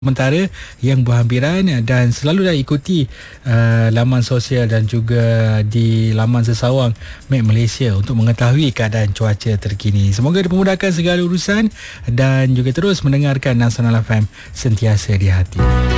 sementara yang berhampiran, dan selalulah ikuti laman sosial dan juga di laman sesawang Met Malaysia untuk mengetahui keadaan cuaca terkini. Semoga dipermudahkan segala urusan dan juga terus mendengarkan Nasional FM sentiasa di hati.